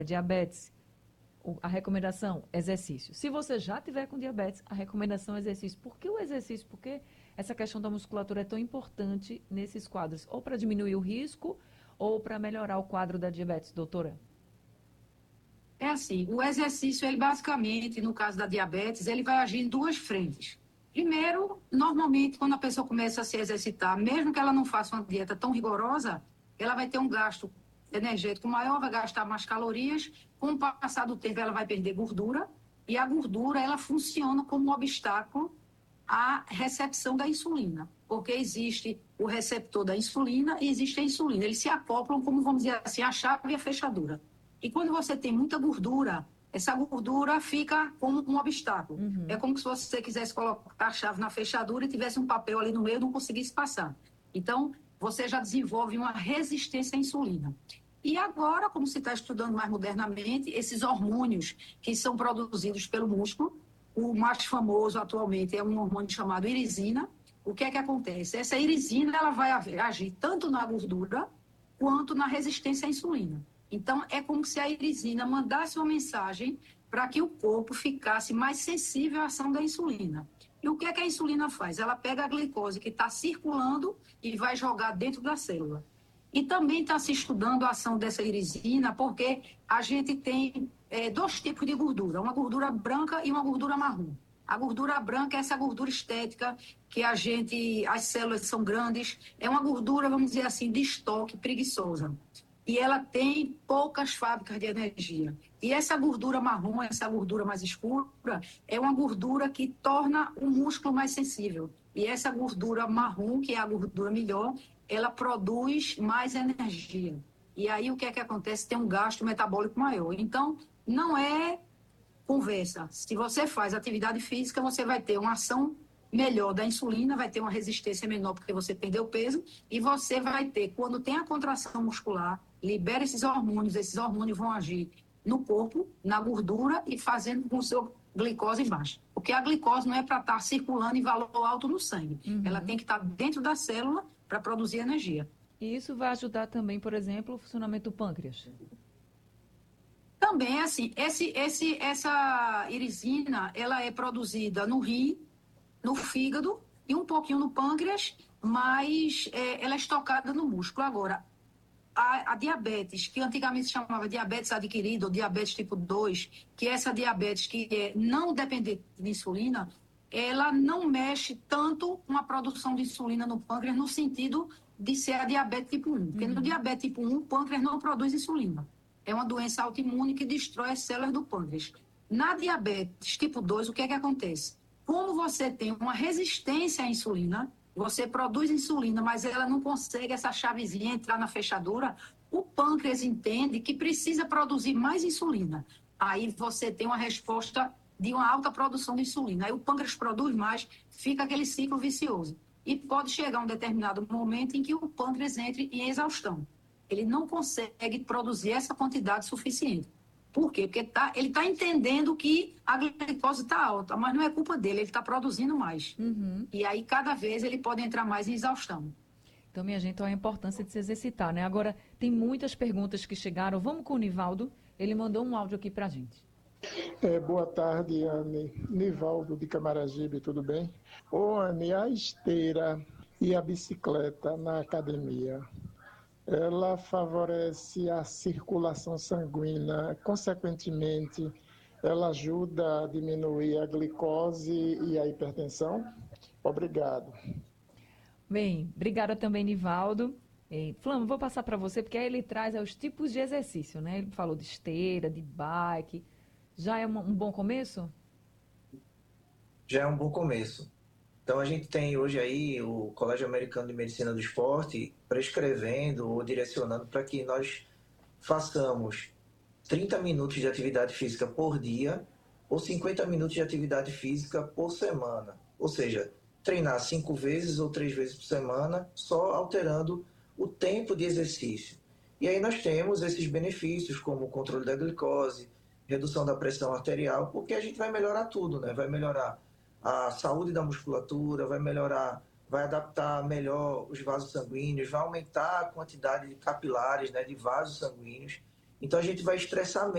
diabetes, a recomendação, exercício. Se você já tiver com diabetes, a recomendação é exercício. Por que o exercício? Porque essa questão da musculatura é tão importante nesses quadros, ou para diminuir o risco, ou para melhorar o quadro da diabetes, doutora? É assim, o exercício, ele basicamente, no caso da diabetes, ele vai agir em duas frentes. Primeiro, normalmente, quando a pessoa começa a se exercitar, mesmo que ela não faça uma dieta tão rigorosa, ela vai ter um gasto energético maior, vai gastar mais calorias. Com o passar do tempo, ela vai perder gordura, e a gordura, ela funciona como um obstáculo à recepção da insulina, porque existe o receptor da insulina e existe a insulina. Eles se acoplam como, vamos dizer assim, a chave e a fechadura. E quando você tem muita gordura, essa gordura fica como um obstáculo. É como se você quisesse colocar a chave na fechadura e tivesse um papel ali no meio e não conseguisse passar. Então, você já desenvolve uma resistência à insulina. E agora, como se está estudando mais modernamente, esses hormônios que são produzidos pelo músculo, o mais famoso atualmente é um hormônio chamado irisina. O que é que acontece? Essa irisina ela vai agir tanto na gordura quanto na resistência à insulina. Então, é como se a irisina mandasse uma mensagem para que o corpo ficasse mais sensível à ação da insulina. E o que é que a insulina faz? Ela pega a glicose que está circulando e vai jogar dentro da célula. E também está se estudando a ação dessa irisina, porque a gente tem dois tipos de gordura, uma gordura branca e uma gordura marrom. A gordura branca é essa gordura estética que as células são grandes, é uma gordura, vamos dizer assim, de estoque, preguiçosa. E ela tem poucas fábricas de energia. E essa gordura marrom, essa gordura mais escura, é uma gordura que torna o músculo mais sensível. E essa gordura marrom, que é a gordura melhor, ela produz mais energia. E aí o que é que acontece? Tem um gasto metabólico maior. Então, não é conversa. Se você faz atividade física, você vai ter uma ação melhor da insulina, vai ter uma resistência menor porque você perdeu peso, e você vai ter, quando tem a contração muscular, libera esses hormônios vão agir no corpo, na gordura e fazendo com que o seu glicose baixe. Porque a glicose não é para estar circulando em valor alto no sangue. Ela tem que estar dentro da célula para produzir energia. E isso vai ajudar também, por exemplo, o funcionamento do pâncreas. Também, assim, essa irisina, ela é produzida no rim, no fígado e um pouquinho no pâncreas, mas ela é estocada no músculo. Agora, a diabetes, que antigamente se chamava diabetes adquirida ou diabetes tipo 2, que é essa diabetes que é não dependente de insulina, ela não mexe tanto com a produção de insulina no pâncreas no sentido de ser a diabetes tipo 1. Porque no diabetes tipo 1, o pâncreas não produz insulina. É uma doença autoimune que destrói as células do pâncreas. Na diabetes tipo 2, o que é que acontece? Como você tem uma resistência à insulina, você produz insulina, mas ela não consegue essa chavezinha entrar na fechadura, o pâncreas entende que precisa produzir mais insulina. Aí você tem uma resposta de uma alta produção de insulina. Aí o pâncreas produz mais, fica aquele ciclo vicioso. E pode chegar um determinado momento em que o pâncreas entre em exaustão. Ele não consegue produzir essa quantidade suficiente. Por quê? Porque ele está entendendo que a glicose está alta, mas não é culpa dele, ele está produzindo mais. E aí, cada vez, ele pode entrar mais em exaustão. Então, minha gente, olha a importância de se exercitar, né? Agora, tem muitas perguntas que chegaram. Vamos com o Nivaldo. Ele mandou um áudio aqui pra gente. Boa tarde, Anne. Nivaldo de Camaragibe, tudo bem? Ô, Anne, a esteira e a bicicleta na academia, ela favorece a circulação sanguínea, consequentemente, ela ajuda a diminuir a glicose e a hipertensão? Obrigado. Bem, obrigada também, Nivaldo. Flávio, vou passar para você, porque aí ele traz os tipos de exercício, né? Ele falou de esteira, de bike. Já é um bom começo? Já é um bom começo. Então, a gente tem hoje aí o Colégio Americano de Medicina do Esporte prescrevendo ou direcionando para que nós façamos 30 minutos de atividade física por dia ou 50 minutos de atividade física por semana. Ou seja, treinar 5 vezes ou 3 vezes por semana, só alterando o tempo de exercício. E aí nós temos esses benefícios, como o controle da glicose, redução da pressão arterial, porque a gente vai melhorar tudo, né? Vai melhorar a saúde da musculatura, vai melhorar, vai adaptar melhor os vasos sanguíneos, vai aumentar a quantidade de capilares, né, de vasos sanguíneos. Então a gente vai estressar